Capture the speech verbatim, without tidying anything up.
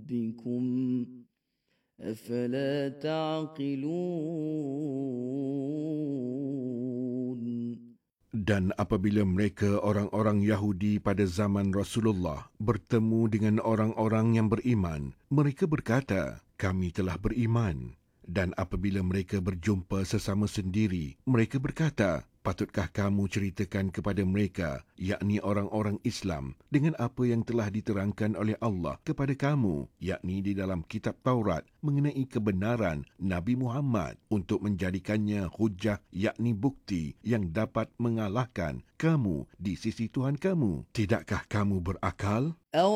ربكم أفلا تعقلون. Dan apabila mereka orang-orang Yahudi pada zaman Rasulullah bertemu dengan orang-orang yang beriman, mereka berkata, kami telah beriman. Dan apabila mereka berjumpa sesama sendiri, mereka berkata, patutkah kamu ceritakan kepada mereka, yakni orang-orang Islam, dengan apa yang telah diterangkan oleh Allah kepada kamu, yakni di dalam kitab Taurat, mengenai kebenaran Nabi Muhammad untuk menjadikannya hujah, yakni bukti yang dapat mengalahkan kamu di sisi Tuhan kamu. Tidakkah kamu berakal?